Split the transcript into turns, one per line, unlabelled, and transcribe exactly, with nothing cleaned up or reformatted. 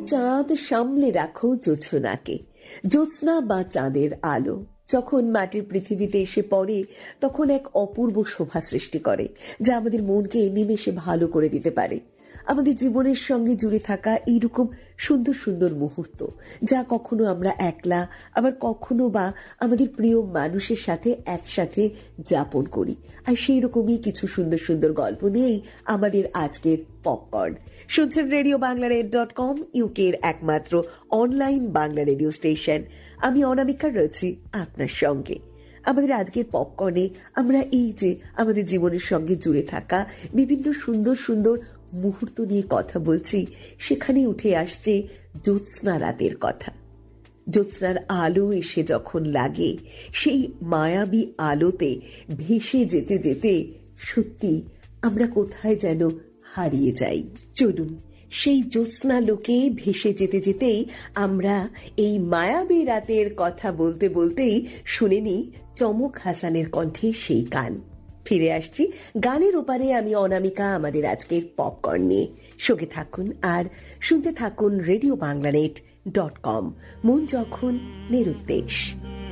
চাঁদ সামলে রাখো জোছনাকে। জ্যোৎস্না বা চাঁদের আলো যখন মাটির পৃথিবীতে এসে পড়ে তখন এক অপূর্ব শোভা সৃষ্টি করে, যা আমাদের মনকে নিমেষে ভালো করে দিতে পারে। আমাদের জীবনের সঙ্গে জুড়ে থাকা এইরকম সুন্দর সুন্দর মুহূর্ত, যা কখনো আমরা একলা, আবার কখনো বা আমাদের প্রিয় মানুষের সাথে একসাথে যাপন করি। আর সেই রকমই কিছু সুন্দর সুন্দর গল্প নিয়েই আমাদের আজকের পপকর্ন। শুনছেন radio Bangla red dot com, ইউকের একমাত্র অনলাইন বাংলা রেডিও স্টেশন। আমি অনামিকা রয়েছি আপনার সঙ্গে। আমাদের আজকের পপকর্নে আমরা এই যে আমাদের জীবনের সঙ্গে জুড়ে থাকা বিভিন্ন সুন্দর সুন্দর মুহূর্ত নিয়ে কথা বলছি, সেখানে উঠে আসছে জ্যোৎস্না রাতের কথা। জ্যোৎস্নার আলো এসে যখন লাগে, সেই মায়াবী আলোতে ভেসে যেতে যেতে সত্যি আমরা কোথায় যেন হারিয়ে যাই। চলুন সেই জ্যোৎস্না লোকে ভেসে যেতে যেতেই আমরা এই মায়াবী রাতের কথা বলতে বলতেই শুনে নিই চমক হাসানের কণ্ঠে সেই গান। ফিরে আসছি গানের ওপারে, আমি অনামিকা আমাদের আজকের পপকর্ন নিয়ে। সঙ্গে থাকুন আর শুনতে থাকুন radio Bangla net dot com, মন যখন নিরুদ্দেশ।